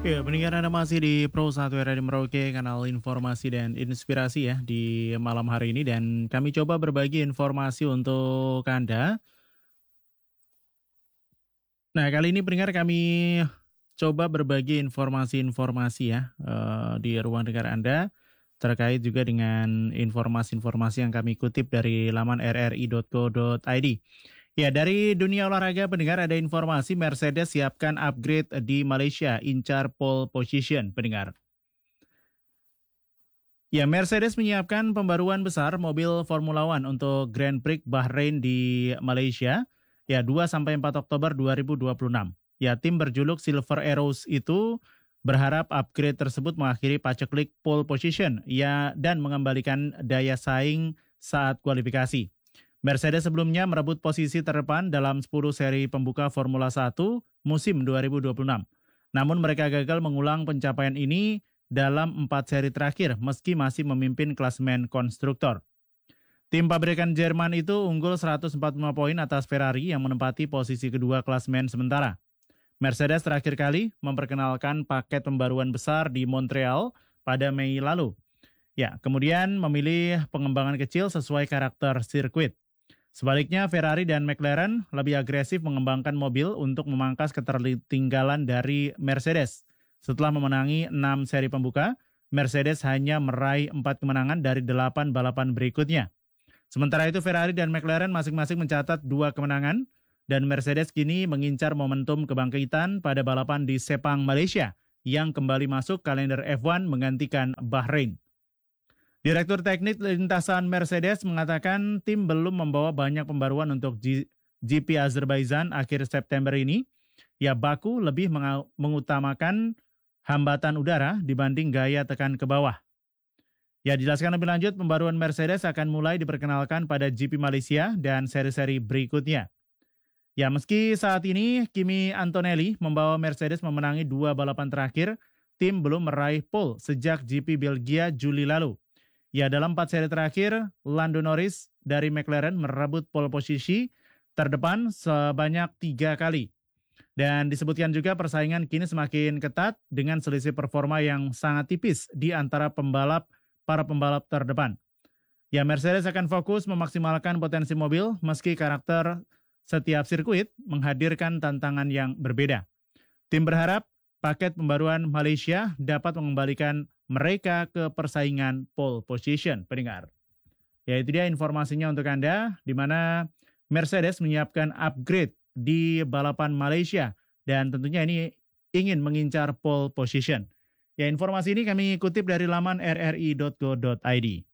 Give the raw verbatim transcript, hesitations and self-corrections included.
Ya, pendengar Anda masih di Pro satu Radio Merauke, kanal informasi dan inspirasi ya di malam hari ini dan kami coba berbagi informasi untuk Anda. Nah, kali ini pendengar kami coba berbagi informasi-informasi ya eh, di ruang dengar Anda terkait juga dengan informasi-informasi yang kami kutip dari laman r r i titik co titik i d. Ya, dari dunia olahraga pendengar ada informasi Mercedes siapkan upgrade di Malaysia, incar pole position pendengar. Ya, Mercedes menyiapkan pembaruan besar mobil Formula One untuk Grand Prix Bahrain di Malaysia, ya dua sampai empat Oktober dua ribu dua puluh enam. Ya, tim berjuluk Silver Arrows itu berharap upgrade tersebut mengakhiri paceklik pole position ya dan mengembalikan daya saing saat kualifikasi. Mercedes sebelumnya merebut posisi terdepan dalam sepuluh seri pembuka Formula satu musim dua ribu dua puluh enam. Namun mereka gagal mengulang pencapaian ini dalam empat seri terakhir meski masih memimpin klasemen konstruktor. Tim pabrikan Jerman itu unggul seratus empat puluh lima poin atas Ferrari yang menempati posisi kedua klasemen sementara. Mercedes terakhir kali memperkenalkan paket pembaruan besar di Montreal pada Mei lalu. Ya, kemudian memilih pengembangan kecil sesuai karakter sirkuit. Sebaliknya, Ferrari dan McLaren lebih agresif mengembangkan mobil untuk memangkas ketertinggalan dari Mercedes. Setelah memenangi enam seri pembuka, Mercedes hanya meraih empat kemenangan dari delapan balapan berikutnya. Sementara itu, Ferrari dan McLaren masing-masing mencatat dua kemenangan, dan Mercedes kini mengincar momentum kebangkitan pada balapan di Sepang, Malaysia, yang kembali masuk kalender F satu menggantikan Bahrain. Direktur Teknik Lintasan Mercedes mengatakan tim belum membawa banyak pembaruan untuk G- GP Azerbaijan akhir September ini. Ya, Baku lebih menga- mengutamakan hambatan udara dibanding gaya tekan ke bawah. Ya, dijelaskan lebih lanjut, pembaruan Mercedes akan mulai diperkenalkan pada G P Malaysia dan seri-seri berikutnya. Ya, meski saat ini Kimi Antonelli membawa Mercedes memenangi dua balapan terakhir, tim belum meraih pole sejak G P Belgia Juli lalu. Ya, dalam empat seri terakhir, Lando Norris dari McLaren merebut pole posisi terdepan sebanyak tiga kali. Dan disebutkan juga persaingan kini semakin ketat dengan selisih performa yang sangat tipis di antara pembalap para pembalap terdepan. Ya, Mercedes akan fokus memaksimalkan potensi mobil meski karakter setiap sirkuit menghadirkan tantangan yang berbeda. Tim berharap paket pembaruan Malaysia dapat mengembalikan mereka ke persaingan pole position, pendengar. Ya, itu dia informasinya untuk Anda, di mana Mercedes menyiapkan upgrade di balapan Malaysia dan tentunya ini ingin mengincar pole position. Ya, informasi ini kami kutip dari laman r r i titik co titik i d.